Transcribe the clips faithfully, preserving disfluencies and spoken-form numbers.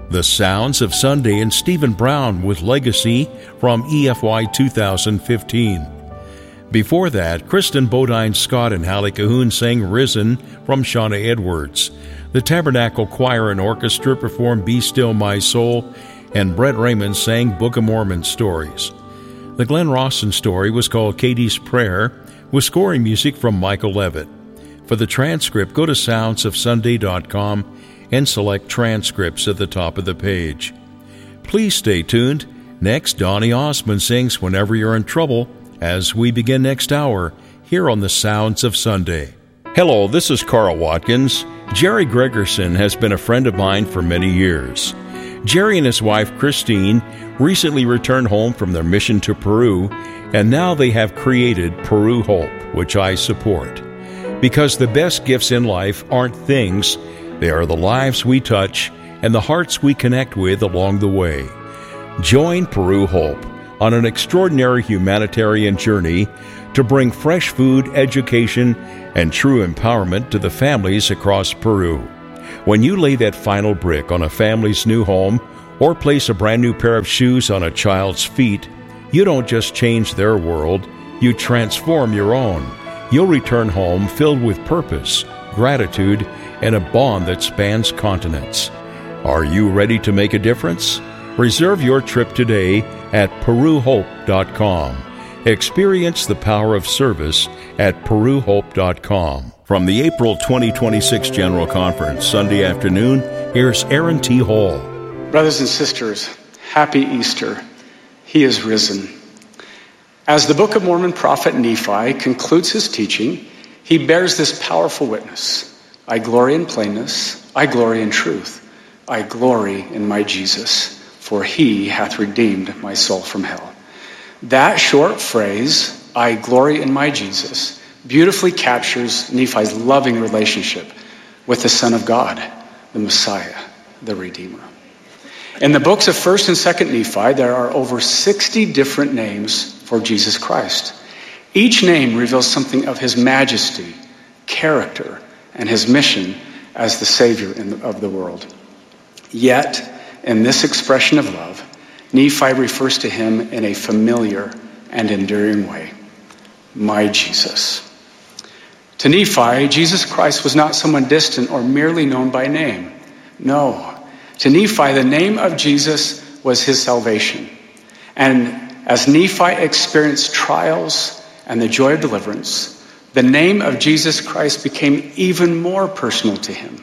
The Sounds of Sunday and Stephen Brown with Legacy from E F Y two thousand fifteen. Before that, Kristen Bodine Scott and Hallie Cahoon sang Risen from Shauna Edwards. The Tabernacle Choir and Orchestra performed Be Still My Soul, and Brett Raymond sang Book of Mormon stories. The Glenn Rawson story was called Katie's Prayer, with scoring music from Michael Levitt. For the transcript, go to sounds of sunday dot com and select Transcripts at the top of the page. Please stay tuned. Next, Donny Osmond sings Whenever You're in Trouble as we begin next hour here on the Sounds of Sunday. Hello, this is Carl Watkins. Jerry Gregerson has been a friend of mine for many years. Jerry and his wife, Christine, recently returned home from their mission to Peru, and now they have created Peru Hope, which I support. Because the best gifts in life aren't things, they are the lives we touch and the hearts we connect with along the way. Join Peru Hope on an extraordinary humanitarian journey to bring fresh food, education, and true empowerment to the families across Peru. When you lay that final brick on a family's new home or place a brand new pair of shoes on a child's feet, you don't just change their world, you transform your own. You'll return home filled with purpose, gratitude, and a bond that spans continents. Are you ready to make a difference? Reserve your trip today at peru hope dot com. Experience the power of service at peru hope dot com. From the April twenty twenty-six General Conference, Sunday afternoon, here's Aaron T. Hall. Brothers and sisters, happy Easter. He is risen. As the Book of Mormon prophet Nephi concludes his teaching, he bears this powerful witness. I glory in plainness, I glory in truth, I glory in my Jesus, for he hath redeemed my soul from hell. That short phrase, I glory in my Jesus, beautifully captures Nephi's loving relationship with the Son of God, the Messiah, the Redeemer. In the books of First and Second Nephi, there are over sixty different names for Jesus Christ. Each name reveals something of his majesty, character, and his mission as the Savior in the, of the world. Yet, in this expression of love, Nephi refers to him in a familiar and enduring way. My Jesus. To Nephi, Jesus Christ was not someone distant or merely known by name. No. To Nephi, the name of Jesus was his salvation. And as Nephi experienced trials and the joy of deliverance, the name of Jesus Christ became even more personal to him.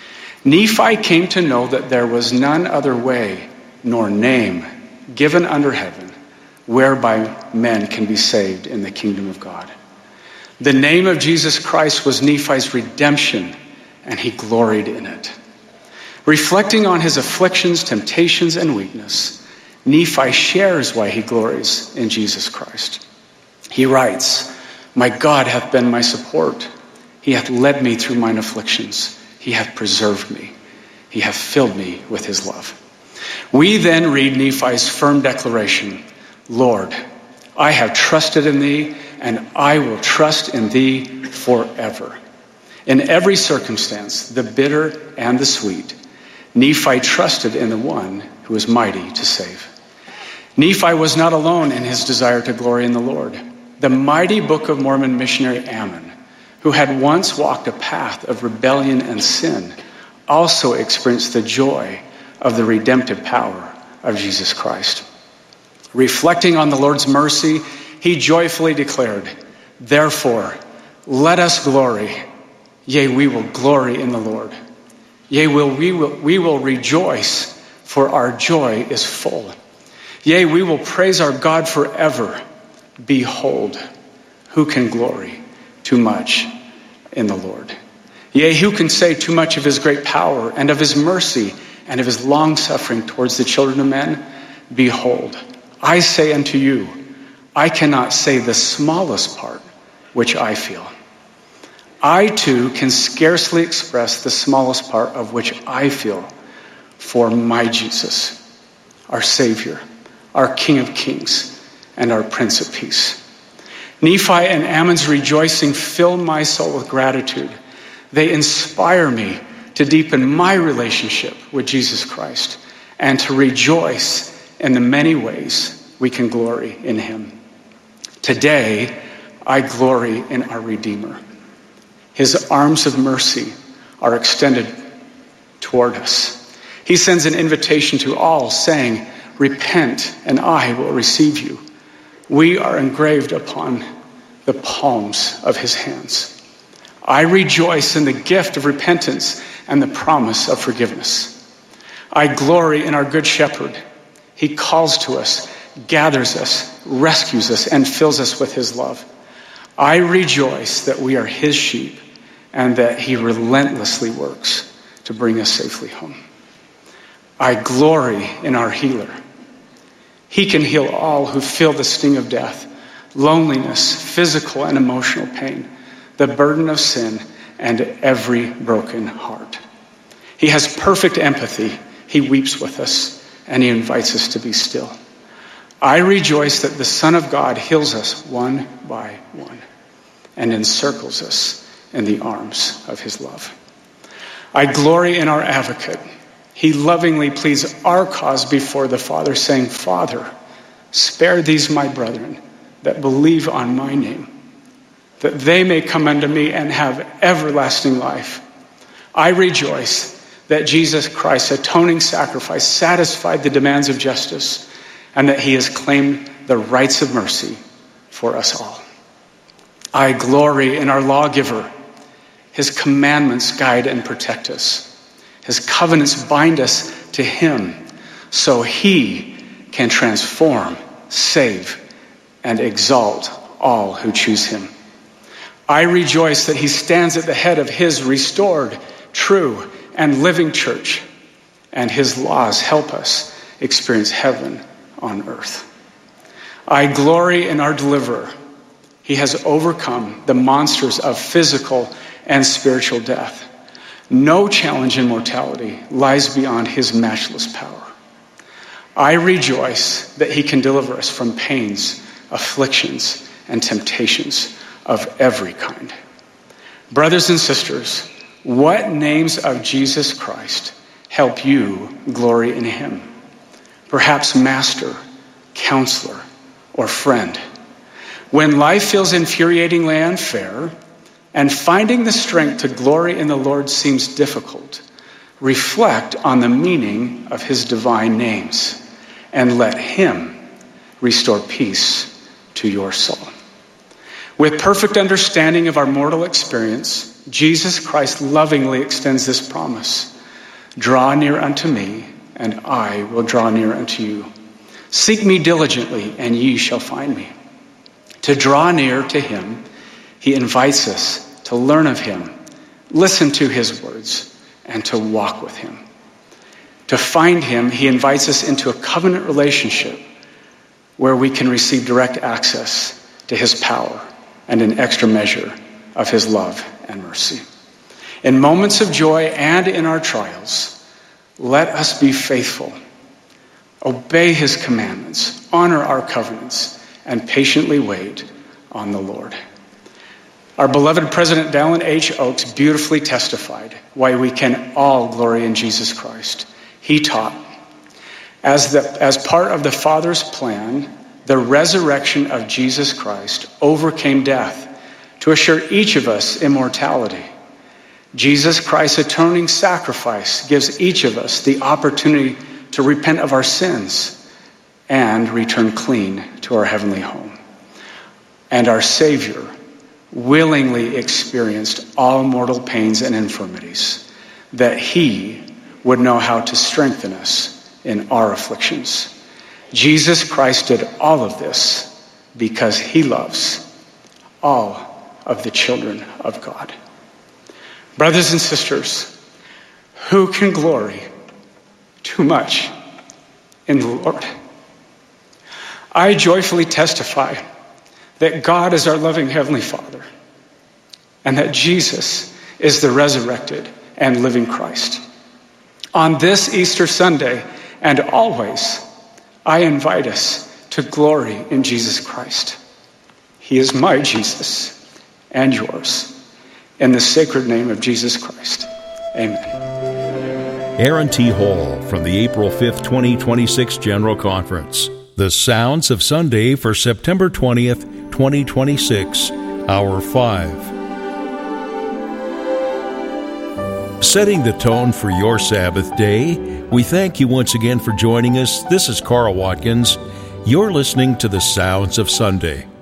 Nephi came to know that there was none other way nor name given under heaven whereby men can be saved in the kingdom of God. The name of Jesus Christ was Nephi's redemption, and he gloried in it. Reflecting on his afflictions, temptations, and weakness, Nephi shares why he glories in Jesus Christ. He writes, My God hath been my support. He hath led me through mine afflictions. He hath preserved me. He hath filled me with his love. We then read Nephi's firm declaration, Lord, I have trusted in thee, and I will trust in thee forever. In every circumstance, the bitter and the sweet, Nephi trusted in the one who is mighty to save. Nephi was not alone in his desire to glory in the Lord. The mighty Book of Mormon missionary Ammon, who had once walked a path of rebellion and sin, also experienced the joy of the redemptive power of Jesus Christ. Reflecting on the Lord's mercy, he joyfully declared, Therefore, let us glory. Yea, we will glory in the Lord. Yea, will, we, will, we will rejoice, for our joy is full. Yea, we will praise our God forever. Behold, who can glory too much in the Lord? Yea, who can say too much of his great power and of his mercy and of his long-suffering towards the children of men? Behold, I say unto you, I cannot say the smallest part which I feel. I too can scarcely express the smallest part of which I feel for my Jesus, our Savior, our King of Kings, and our Prince of Peace. Nephi and Ammon's rejoicing fill my soul with gratitude. They inspire me to deepen my relationship with Jesus Christ and to rejoice in the many ways we can glory in him. Today, I glory in our Redeemer. His arms of mercy are extended toward us. He sends an invitation to all, saying, repent, and I will receive you. We are engraved upon the palms of his hands. I rejoice in the gift of repentance and the promise of forgiveness. I glory in our good shepherd. He calls to us, gathers us, rescues us, and fills us with his love. I rejoice that we are his sheep and that he relentlessly works to bring us safely home. I glory in our healer. He can heal all who feel the sting of death, loneliness, physical and emotional pain, the burden of sin, and every broken heart. He has perfect empathy. He weeps with us, and he invites us to be still. I rejoice that the Son of God heals us one by one and encircles us in the arms of his love. I glory in our advocate. He lovingly pleads our cause before the Father, saying, Father, spare these my brethren that believe on my name, that they may come unto me and have everlasting life. I rejoice that Jesus Christ's atoning sacrifice satisfied the demands of justice, and that he has claimed the rights of mercy for us all. I glory in our lawgiver. His commandments guide and protect us. His covenants bind us to him so he can transform, save, and exalt all who choose him. I rejoice that he stands at the head of his restored, true, and living church, and his laws help us experience heaven on earth. I glory in our deliverer. He has overcome the monsters of physical and spiritual death. No challenge in mortality lies beyond his matchless power. I rejoice that he can deliver us from pains, afflictions, and temptations of every kind. Brothers and sisters, what names of Jesus Christ help you glory in him? Perhaps Master, Counselor, or Friend. When life feels infuriatingly unfair and finding the strength to glory in the Lord seems difficult, reflect on the meaning of his divine names and let him restore peace to your soul. With perfect understanding of our mortal experience, Jesus Christ lovingly extends this promise. Draw near unto me, and I will draw near unto you. Seek me diligently, and ye shall find me. To draw near to him, he invites us to learn of him, listen to his words, and to walk with him. To find him, he invites us into a covenant relationship where we can receive direct access to his power and an extra measure of his love and mercy. In moments of joy and in our trials, let us be faithful, obey his commandments, honor our covenants, and patiently wait on the Lord. Our beloved President Dallin H. Oaks beautifully testified why we can all glory in Jesus Christ. He taught, as, the, as part of the Father's plan, the resurrection of Jesus Christ overcame death to assure each of us immortality. Jesus Christ's atoning sacrifice gives each of us the opportunity to repent of our sins and return clean to our heavenly home. And our Savior willingly experienced all mortal pains and infirmities, that he would know how to strengthen us in our afflictions. Jesus Christ did all of this because he loves all of the children of God. Brothers and sisters, who can glory too much in the Lord? I joyfully testify that God is our loving Heavenly Father and that Jesus is the resurrected and living Christ. On this Easter Sunday and always, I invite us to glory in Jesus Christ. He is my Jesus and yours. In the sacred name of Jesus Christ, amen. Aaron T. Hall from the April fifth, twenty twenty-six General Conference. The Sounds of Sunday for September twentieth, twenty twenty-six, Hour five. Setting the tone for your Sabbath day, we thank you once again for joining us. This is Carl Watkins. You're listening to The Sounds of Sunday.